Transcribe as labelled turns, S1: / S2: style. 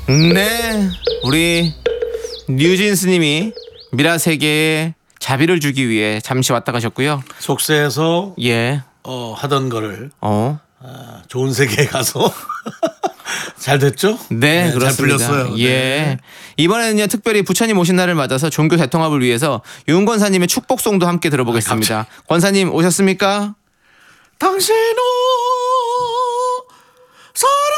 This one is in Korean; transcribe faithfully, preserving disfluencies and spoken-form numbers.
S1: 네, 우리 뉴진스님이 미라 세계에 자비를 주기 위해 잠시 왔다 가셨고요.
S2: 속세에서
S1: 예,
S2: 어, 하던 거를
S1: 어,
S2: 아, 좋은 세계에 가서 잘 됐죠?
S1: 네, 그렇습니다.
S2: 잘 풀렸어요.
S1: 예.
S2: 네.
S1: 이번에는요, 특별히 부처님 오신 날을 맞아서 종교 대통합을 위해서 윤 권사님의 축복송도 함께 들어보겠습니다.
S2: 아,
S1: 권사님 오셨습니까?
S2: 당신은 사랑